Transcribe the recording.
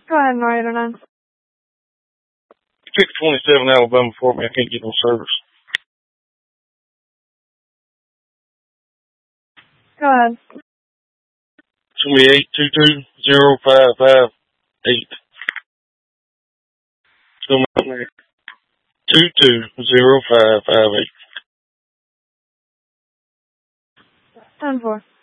Go ahead, Narrator 9. 627 Alabama for me. I can't get no service. Go ahead. It's going to be 822-0558. It's going to be 22-0558. 10-4.